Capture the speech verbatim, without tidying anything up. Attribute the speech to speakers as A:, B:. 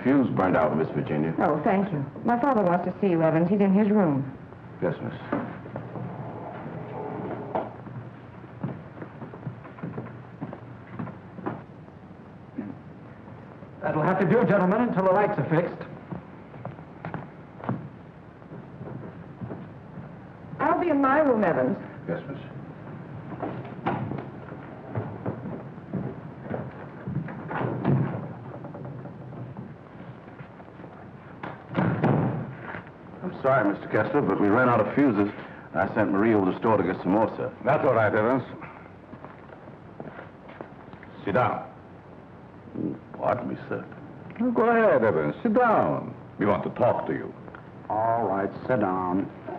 A: fuse burned out, Miss Virginia.
B: Oh, thank you. My father wants to see you, Evans. He's in his room.
A: Yes, miss.
C: That'll have to do, gentlemen, until the lights are fixed.
B: I'll be in my room, Evans.
A: Yes, miss. I'm sorry, Mister Kessler, but we ran out of fuses. I sent Marie over to the store to get some more, sir.
D: That's all right, Evans. Sit down.
A: Pardon me, sir.
D: Well, go ahead, Evans. Sit down. We want to talk to you.
E: All right, sit down.